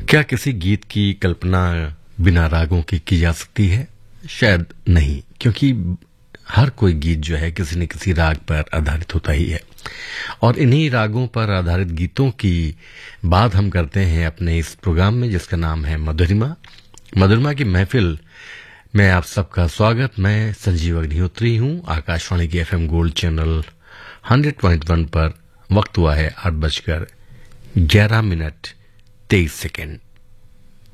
क्या किसी गीत की कल्पना बिना रागों के की जा सकती है? शायद नहीं, क्योंकि हर कोई गीत जो है किसी न किसी राग पर आधारित होता ही है। और इन्हीं रागों पर आधारित गीतों की बात हम करते हैं अपने इस प्रोग्राम में, जिसका नाम है मधुरिमा। मधुरिमा की महफिल में आप सबका स्वागत। मैं संजीव अग्निहोत्री हूं। आकाशवाणी की एफएम गोल्ड चैनल 100.1 पर वक्त हुआ है 8:11 23 सेकेंड।